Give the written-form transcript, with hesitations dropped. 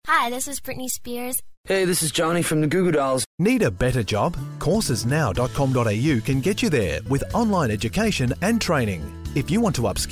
Hi, this is Britney Spears. Hey, this is Johnny from the Goo Goo Dolls. Need a better job? Coursesnow.com.au can get you there with online education and training. If you want to upskill